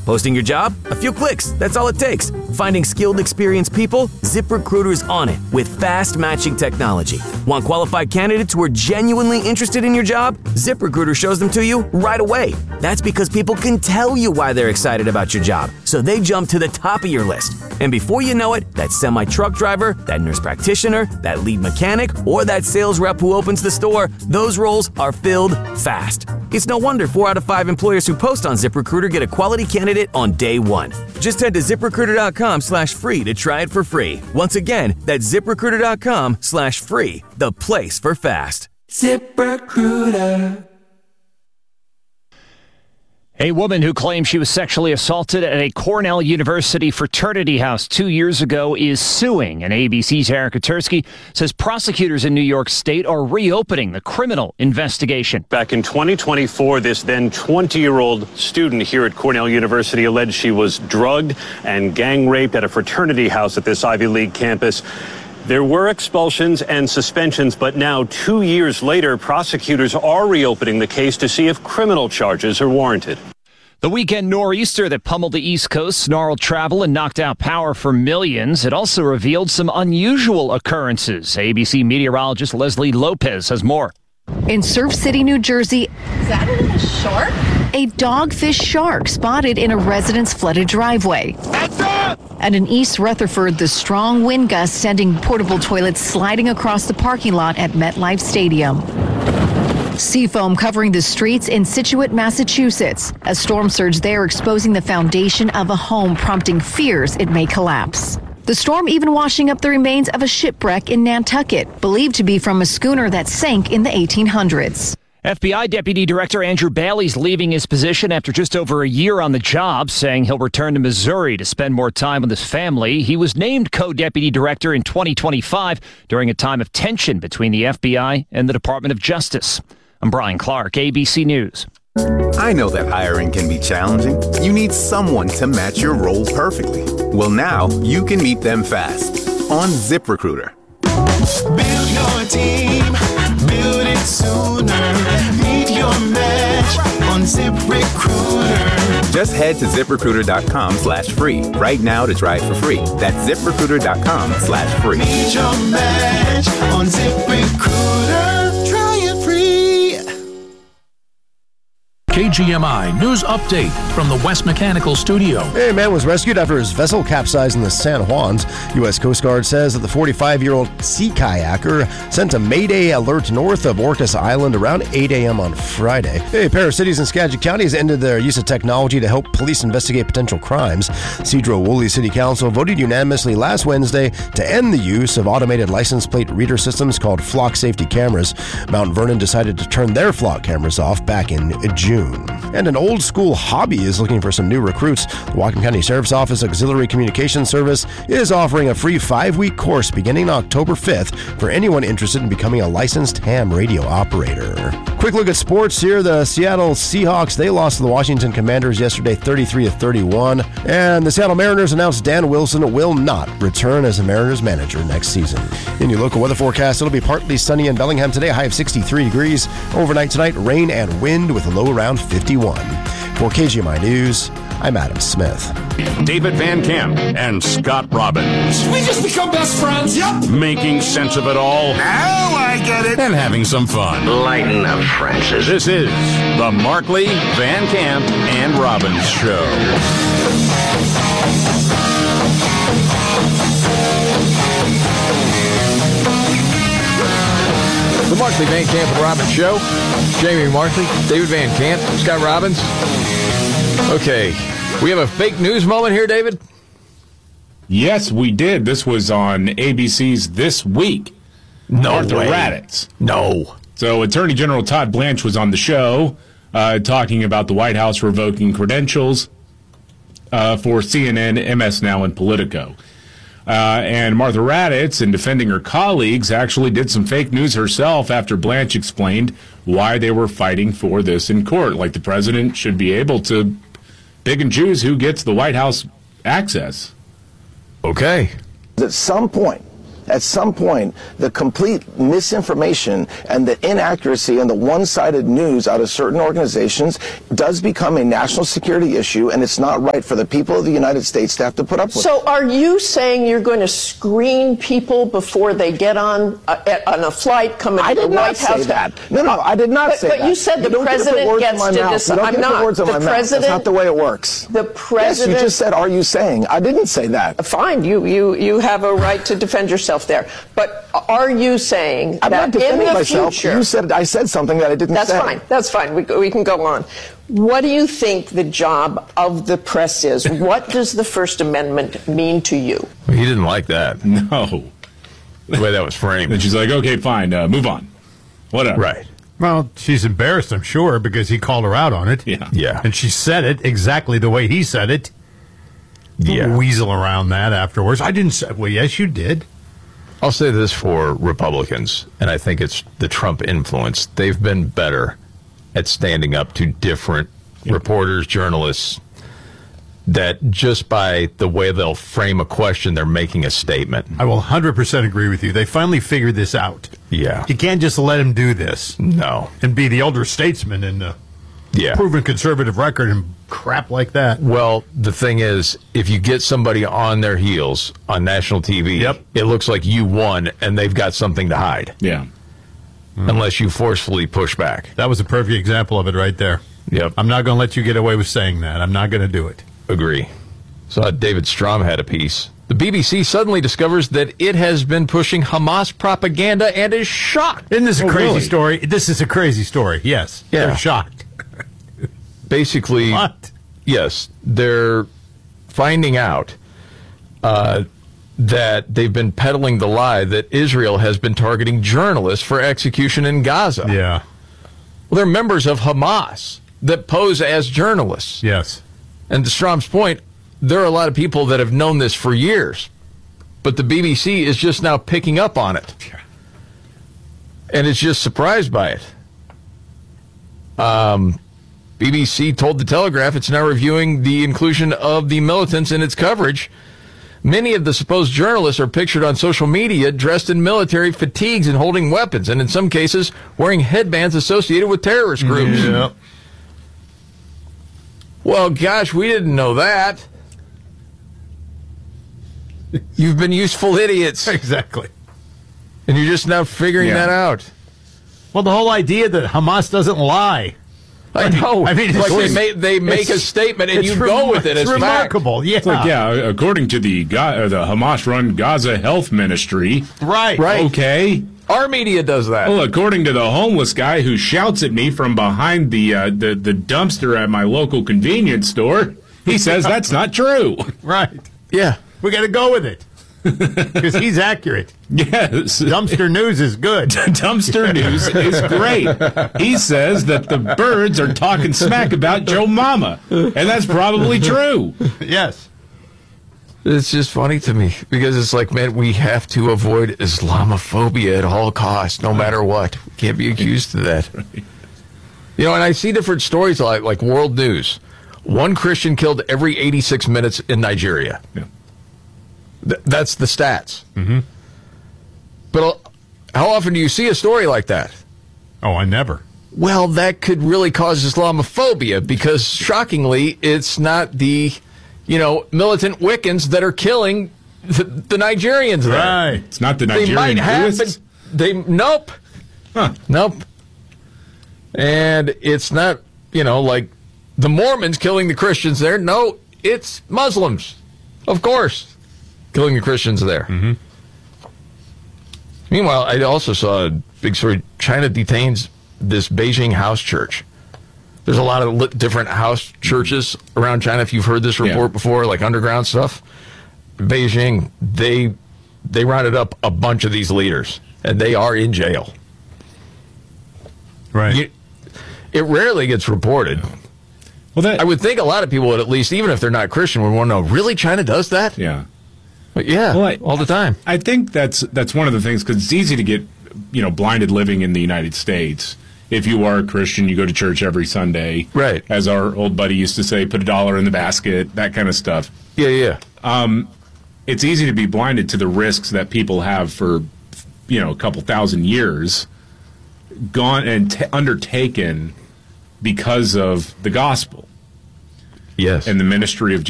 Posting your job? A few clicks. That's all it takes. Finding skilled, experienced people? ZipRecruiter's on it with fast matching technology. Want qualified candidates who are genuinely interested in your job? ZipRecruiter shows them to you right away. That's because people can tell you why they're excited about your job, so they jump to the top of your list. And before you know it, that semi-truck driver, that nurse practitioner, that lead mechanic, or that sales rep who opens the store, those roles are filled fast. It's no wonder 4 out of 5 employers who post on ZipRecruiter get a quality candidate on day one. Just head to ZipRecruiter.com/free to try it for free. Once again, that's ZipRecruiter.com/free, the place for fast. ZipRecruiter. A woman who claims she was sexually assaulted at a Cornell University fraternity house 2 years ago is suing. And ABC's Eric Kutersky says prosecutors in New York State are reopening the criminal investigation. Back in 2024, this then 20-year-old student here at Cornell University alleged she was drugged and gang raped at a fraternity house at this Ivy League campus. There were expulsions and suspensions, but now 2 years later, prosecutors are reopening the case to see if criminal charges are warranted. The weekend nor'easter that pummeled the East Coast snarled travel and knocked out power for millions. It also revealed some unusual occurrences. ABC meteorologist Leslie Lopez has more. In Surf City, New Jersey, is that a shark? A dogfish shark spotted in a resident's flooded driveway. And in East Rutherford, the strong wind gusts sending portable toilets sliding across the parking lot at MetLife Stadium. Seafoam covering the streets in Scituate, Massachusetts. A storm surge there exposing the foundation of a home, prompting fears it may collapse. The storm even washing up the remains of a shipwreck in Nantucket, believed to be from a schooner that sank in the 1800s. FBI Deputy Director Andrew Bailey's leaving his position after just over a year on the job, saying he'll return to Missouri to spend more time with his family. He was named co-deputy director in 2025 during a time of tension between the FBI and the Department of Justice. I'm Brian Clark, ABC News. I know that hiring can be challenging. You need someone to match your role perfectly. Well, now you can meet them fast on ZipRecruiter. Build your team, build it sooner. Meet your match on ZipRecruiter. Just head to ZipRecruiter.com/free right now to try it for free. That's ZipRecruiter.com/free. Meet your match on ZipRecruiter. Try it free. KGMI News Update from the West Mechanical Studio. A man was rescued after his vessel capsized in the San Juans. U.S. Coast Guard says that the 45-year-old sea kayaker sent a Mayday alert north of Orcas Island around 8 a.m. on Friday. A pair of cities in Skagit County has ended their use of technology to help police investigate potential crimes. Sedro-Woolley City Council voted unanimously last Wednesday to end the use of automated license plate reader systems called flock safety cameras. Mount Vernon decided to turn their flock cameras off back in June. And an old school hobby is looking for some new recruits. The Whatcom County Sheriff's Office Auxiliary Communications Service is offering a free 5-week course beginning October 5th for anyone interested in becoming a licensed ham radio operator. Quick look at sports here. The Seattle Seahawks, they lost to the Washington Commanders yesterday 33-31. And the Seattle Mariners announced Dan Wilson will not return as the Mariners manager next season. In your local weather forecast, it'll be partly sunny in Bellingham today, a high of 63 degrees. Overnight tonight, rain and wind with a low around 51. For KGMI News, I'm Adam Smith. David Van Camp and Scott Robbins. Did we just become best friends? Yep. Making sense of it all. Now I get it. And having some fun. Lighten up, Francis. This is the Markley, Van Camp, and Robbins Show. The Markley, Van Camp, and Robbins Show. Jamie Markley, David Van Camp, Scott Robbins. Okay, we have a fake news moment here, David? Yes, we did. This was on ABC's This Week. Martha Raddatz. No. So Attorney General Todd Blanche was on the show talking about the White House revoking credentials for CNN, MS Now, and Politico. And Martha Raddatz, in defending her colleagues, actually did some fake news herself after Blanche explained why they were fighting for this in court. Like the president should be able to pick and choose who gets the White House access. Okay. At some point, at some point, the complete misinformation and the inaccuracy and the one-sided news out of certain organizations does become a national security issue, and it's not right for the people of the United States to have to put up with. So are you saying you're going to screen people before they get on a flight coming to the White House? I did not say that. No, I did not say that. But you said the president gets to decide. I'm not. Words in my mouth. That's not the way it works. The president. Yes, you just said, "Are you saying?" I didn't say that. Fine, you have a right to defend yourself there. But are you saying I'm that not defending in the myself. future? You said I said something that I didn't say. That's fine. That's fine. We can go on. What do you think the job of the press is? What does the First Amendment mean to you? He didn't like that. No. The way that was framed. And she's like, okay, fine, move on. Whatever. Right. Well, she's embarrassed, I'm sure, because he called her out on it. Yeah. And she said it exactly the way he said it. Yeah. Weasel around that afterwards. I didn't say, well, yes, you did. I'll say this for Republicans, and I think it's the Trump influence. They've been better at standing up to different reporters, journalists, that just by the way they'll frame a question, they're making a statement. I will 100% agree with you. They finally figured this out. Yeah. You can't just let him do this. No. And be the elder statesman and proven conservative record and crap like that. Well, the thing is, if you get somebody on their heels on national TV, it looks like you won and they've got something to hide. Yeah. Unless you forcefully push back. That was a perfect example of it right there. Yep. I'm not going to let you get away with saying that. I'm not going to do it. Agree. So David Strom had a piece. The BBC suddenly discovers that it has been pushing Hamas propaganda and is shocked. Isn't this a crazy story? This is a crazy story, yes. Yeah. They're shocked. Basically, what? Yes, they're finding out that they've been peddling the lie that Israel has been targeting journalists for execution in Gaza. Yeah. Well, they're members of Hamas that pose as journalists. Yes. And to Strom's point, there are a lot of people that have known this for years, but the BBC is just now picking up on it. And it's just surprised by it. BBC told The Telegraph it's now reviewing the inclusion of the militants in its coverage. Many of the supposed journalists are pictured on social media dressed in military fatigues and holding weapons, and in some cases wearing headbands associated with terrorist groups. Yeah. Well, gosh, we didn't know that. You've been useful idiots. Exactly. And you're just now figuring that out. Well, the whole idea that Hamas doesn't lie. I know. I mean, it's like they make a statement and you go with it. It's remarkable. Fact. Yeah. It's like, according to the Hamas-run Gaza Health Ministry. Right. Okay. Our media does that. Well, according to the homeless guy who shouts at me from behind the dumpster at my local convenience store, he says that's not true. Right. Yeah. We got to go with it. Because he's accurate. Yes. Dumpster news is good. Dumpster news is great. He says that the birds are talking smack about Joe Mama. And that's probably true. Yes. It's just funny to me because it's like, man, we have to avoid Islamophobia at all costs, no matter what. We can't be accused of that. You know, and I see different stories like World News. One Christian killed every 86 minutes in Nigeria. Yeah. That's the stats. Mm-hmm. But how often do you see a story like that? Oh, I never. Well, that could really cause Islamophobia because, shockingly, it's not the, militant Wiccans that are killing the Nigerians there. Right. It's not the Nigerian They might have, but nope. Huh. Nope. And it's not, like the Mormons killing the Christians there. No, it's Muslims, of course, killing the Christians there. Mm-hmm. Meanwhile, I also saw a big story. China detains this Beijing house church. There's a lot of different house churches around China. If you've heard this report before, like underground stuff, Beijing, they rounded up a bunch of these leaders, and they are in jail. Right. It rarely gets reported. Well, I would think a lot of people would, at least, even if they're not Christian, would want to know, really, China does that? Yeah. But all the time. I think that's one of the things, because it's easy to get, blinded living in the United States. If you are a Christian, you go to church every Sunday. Right. As our old buddy used to say, put $1 in the basket, that kind of stuff. Yeah. it's easy to be blinded to the risks that people have for, a couple thousand years gone and undertaken because of the gospel. Yes. And the ministry of